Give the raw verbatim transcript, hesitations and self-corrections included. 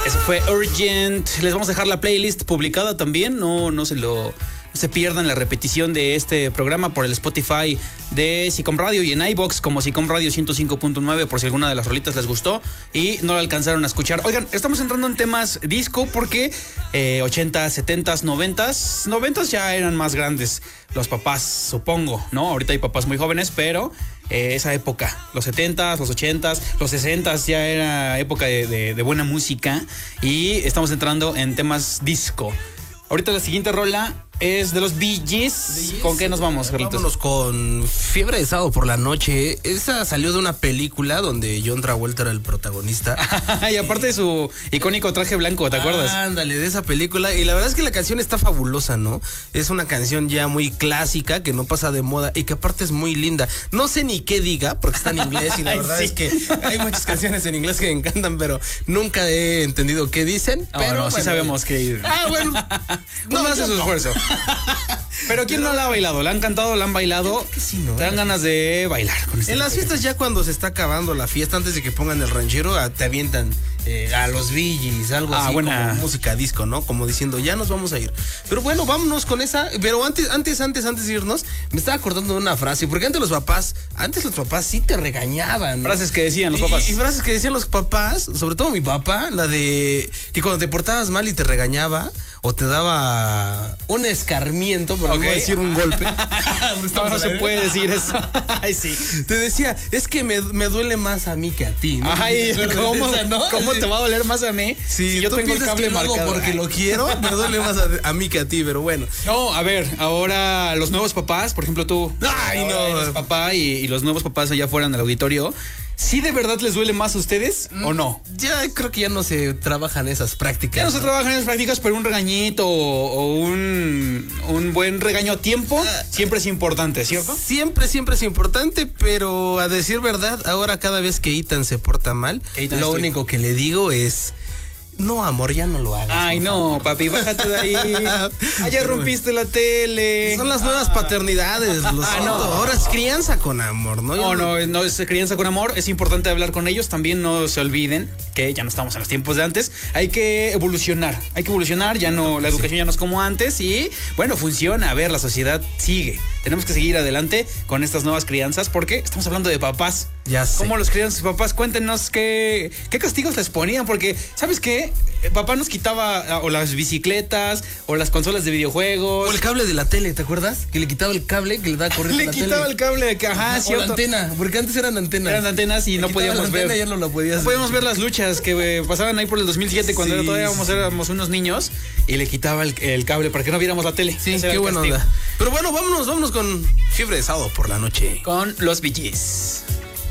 Eso fue Urgent. Les vamos a dejar la playlist publicada también. No, no se lo... se pierdan la repetición de este programa por el Spotify de Sicom Radio y en iVoox como Sicom Radio ciento cinco punto nueve por si alguna de las rolitas les gustó y no la alcanzaron a escuchar. Oigan, estamos entrando en temas disco porque eh, ochentas, setentas, noventas, noventas ya eran más grandes los papás, supongo, ¿no? Ahorita hay papás muy jóvenes, pero eh, esa época, los setentas, los ochentas, los sesentas ya era época de, de, de buena música y estamos entrando en temas disco. Ahorita la siguiente rola es de los Bee Gees. ¿Con qué nos vamos, Carlitos? Vámonos con Fiebre de Sábado por la Noche. Esa salió de una película donde John Travolta era el protagonista. Y aparte de su icónico traje blanco, ¿te acuerdas? Ándale, de esa película. Y la verdad es que la canción está fabulosa, ¿no? Es una canción ya muy clásica, que no pasa de moda y que aparte es muy linda. No sé ni qué diga, porque está en inglés y la Ay, verdad sí. es que hay muchas canciones en inglés que me encantan, pero nunca he entendido qué dicen. Oh, pero no, bueno, sí sabemos que... Ah, bueno. No, No, hace yo su no. esfuerzo. Pero ¿quién no la ha bailado? ¿La han cantado? ¿La han bailado? que sí, ¿no? Te dan ganas de bailar con esta En las fiestas ya cuando se está acabando la fiesta, antes de que pongan el ranchero, a- te avientan eh, a los Bee Gees, algo Ah, así buena. como música disco, ¿no? Como diciendo, ya nos vamos a ir. Pero bueno, vámonos con esa. Pero antes, antes, antes, antes de irnos, me estaba acordando de una frase, porque antes los papás, antes los papás sí te regañaban, ¿no? Frases que decían los Y- papás. Y, frases que decían los papás, sobre todo mi papá, la de que cuando te portabas mal y te regañaba, o te daba un escarmiento, por Ok. no decir un golpe. No, no se puede decir eso. Ay, sí. Te decía, es que me, me duele más a mí que a ti, ¿no? Ay, ¿Te acuerdas de ¿cómo, esa, no? ¿cómo te va a doler más a mí? Sí, si yo tú tengo el piensas cable que lo hago marcado. porque lo quiero, me duele más a, a mí que a ti, pero bueno. No, a ver, ahora los nuevos papás, por ejemplo tú. Ay, no. Ahora eres papá y, y los nuevos papás allá afuera en el auditorio. ¿Sí de verdad les duele más a ustedes o no? Ya creo que ya no se trabajan esas prácticas. Ya no se ¿no? trabajan en las prácticas, pero un regañito o, o un, un buen regaño a tiempo siempre es importante, ¿cierto? Siempre, siempre es importante, pero a decir verdad, ahora cada vez que Ethan se porta mal, Ethan lo estoy- único que le digo es, no, amor, ya no lo hagas. Ay, por no, papi, bájate de ahí. Ayer rompiste la tele. Son las nuevas paternidades, lo Ah, siento. no. Ahora es crianza con amor, ¿no? No, no, no es crianza con amor. Es importante hablar con ellos. También no se olviden que ya no estamos en los tiempos de antes. Hay que evolucionar. Hay que evolucionar. Ya no, la educación ya no es como antes. Y bueno, funciona. A ver, la sociedad sigue. Tenemos que seguir adelante con estas nuevas crianzas porque estamos hablando de papás. Ya sé. ¿Cómo los crianzas papás? Cuéntenos qué, qué castigos les ponían. Porque, ¿sabes qué? Papá nos quitaba o las bicicletas o las consolas de videojuegos. O el cable de la tele, ¿te acuerdas? Que le quitaba el cable, que le daba corriente Le a la quitaba tele. el cable de que, ajá, o la cierto. antena, porque antes eran antenas. Eran antenas y Le no quitaba podíamos la ver. antena y ya no la podías No podíamos ver las luchas que eh, pasaban ahí por el dos mil siete cuando Sí, todavía éramos, sí. éramos unos niños y le quitaba el, el cable para que no viéramos la tele. Sí, Ese era qué el buena castigo. onda. Pero bueno, vámonos, vámonos con Fiebre de Sábado por la Noche. Con los Bee Gees.